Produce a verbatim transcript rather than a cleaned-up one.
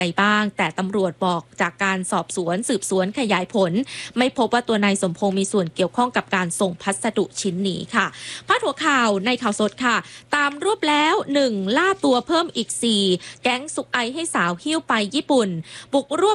ไรบ้างแต่ตำรวจบอกจากการสอบสวนสืบสวนขยายผลไม่พบว่าตัวนายสมพงษ์มีส่วนเกี่ยวข้องกับการส่งพัสดุชิ้นนี้ค่ะพาดหัวข่าวในข่าวสดค่ะตามรวบแล้วหนึ่งล่าตัวเพิ่มอีกสี่แก๊งสุกไอให้สาวหิ้วไปญี่ปุ่นบุกรวบ